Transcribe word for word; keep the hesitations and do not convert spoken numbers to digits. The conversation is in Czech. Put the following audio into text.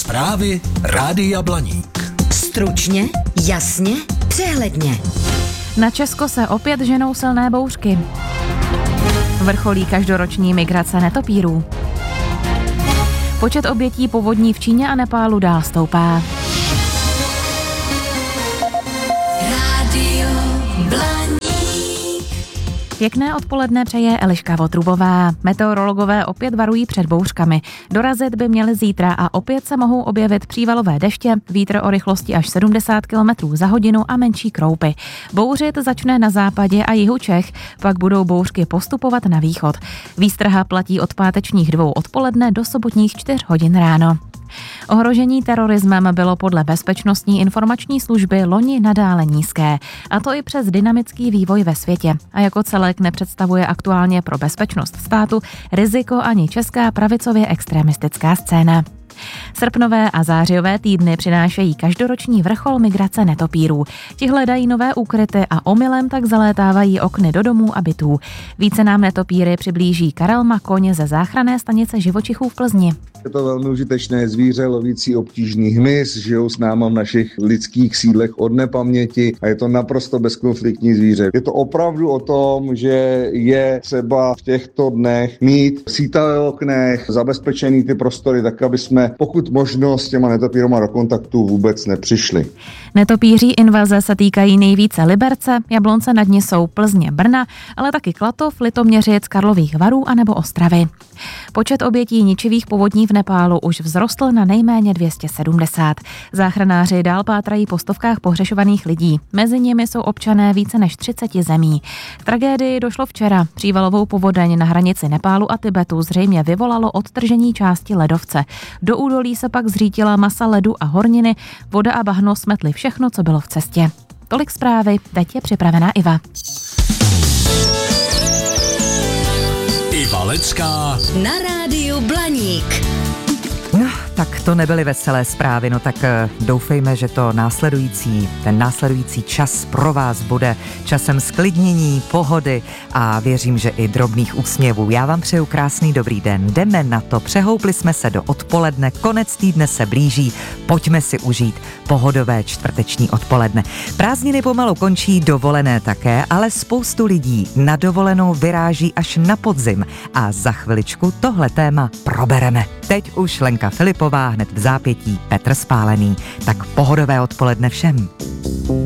Zprávy Rádia Blaník. Stručně, jasně, přehledně. Na Česko se opět ženou silné bouřky. Vrcholí každoroční migrace netopírů. Počet obětí povodní v Číně a Nepálu dál stoupá. Rádio Blaník. Pěkné odpoledne přeje Eliška Votrubová. Meteorologové opět varují před bouřkami. Dorazit by měly zítra a opět se mohou objevit přívalové deště, vítr o rychlosti až sedmdesát kilometrů za hodinu a menší kroupy. Bouřit začne na západě a jihu Čech, pak budou bouřky postupovat na východ. Výstraha platí od pátečních dvou odpoledne do sobotních čtyř hodin ráno. Ohrožení terorismem bylo podle Bezpečnostní informační služby loni nadále nízké, a to i přes dynamický vývoj ve světě. A jako celek nepředstavuje aktuálně pro bezpečnost státu riziko ani česká pravicově extremistická scéna. Srpnové a zářijové týdny přinášejí každoroční vrchol migrace netopírů. Ti hledají nové úkryty a omylem tak zalétávají okny do domů a bytů. Více nám netopíry přiblíží Karel Makoň ze záchranné stanice živočichů v Plzni. Je to velmi užitečné zvíře, lovící obtížný hmyz, žijou s náma v našich lidských sídlech od nepaměti a je to naprosto bezkonfliktní zvíře. Je to opravdu o tom, že je třeba v těchto dnech mít v sítavé oknech zabezpečený ty prostory tak, aby jsme pokud možno s těma netopírama do kontaktu vůbec nepřišli. Netopíří invaze se týkají nejvíce Liberce, Jablonce nad Nisou, Plzně, Brna, ale taky Klatov, Litoměřic, Karlových Varů a nebo Ostravy. Počet obětí ničivých povodní v Nepálu už vzrostl na nejméně dvě stě sedmdesát. Záchranáři dál pátrají po stovkách pohřešovaných lidí. Mezi nimi jsou občané více než třiceti zemí. K tragédii došlo včera. Přívalovou povodeň na hranici Nepálu a Tibetu zřejmě vyvolalo odtržení části ledovce. Do údolí se pak zřítila masa ledu a horniny, voda a bahno smetly všechno, co bylo v cestě. Tolik zprávy, teď je připravená Iva. Iva Lecká Na rádiu Blaník. No, tak to nebyly veselé zprávy, no tak doufejme, že to následující, ten následující čas pro vás bude časem sklidnění, pohody a věřím, že i drobných úsměvů. Já vám přeju krásný dobrý den, jdeme na to, přehoupli jsme se do odpoledne, konec týdne se blíží, pojďme si užít pohodové čtvrteční odpoledne. Prázdniny pomalu končí, dovolené také, ale spoustu lidí na dovolenou vyráží až na podzim a za chviličku tohle téma probereme. Teď už Lenka Filipová, hned v zápětí Petr Spálený. Tak pohodové odpoledne všem.